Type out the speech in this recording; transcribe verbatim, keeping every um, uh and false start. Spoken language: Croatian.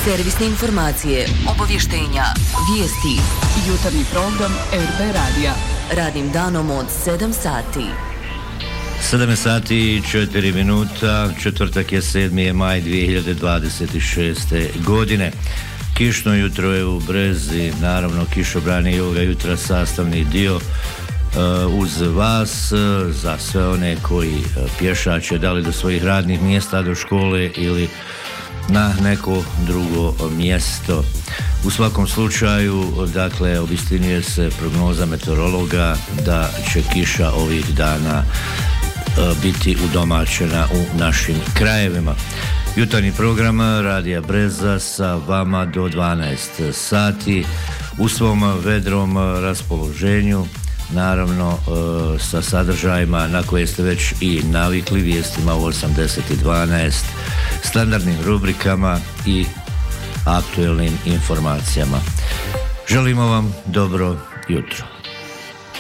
Servisne informacije, obavještenja, vijesti. Jutarnji program R B Radija. Radnim danom od sedam sati. sedam sati i četiri minuta, četvrtak je sedmi maj dvije hiljade dvadeset šeste. godine. Kišno jutro je u Brezi, naravno kišobran je ovoga jutra sastavni dio uh, uz vas, uh, za sve one koji uh, pješače, da li do svojih radnih mjesta, do škole ili na neko drugo mjesto. U svakom slučaju, dakle, obistinjuje se prognoza meteorologa da će kiša ovih dana uh, biti udomaćena u našim krajevima. Jutarnji program Radija Breza sa vama do dvanaest sati u svom vedrom raspoloženju, naravno sa sadržajima na koje ste već i navikli, vijestima u osamdeset i dvanaest, standardnim rubrikama i aktuelnim informacijama. Želimo vam dobro jutro.